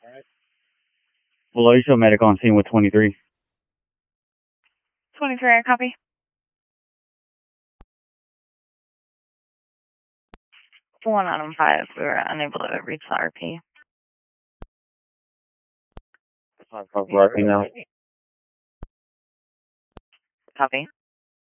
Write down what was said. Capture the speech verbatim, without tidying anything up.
Below you show medical on scene with twenty-three. twenty-three, I copy. One out of five, we were unable to reach the R P. R P now. Copy.